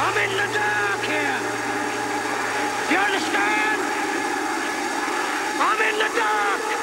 I'm in the dark here. You understand? I'm in the dark.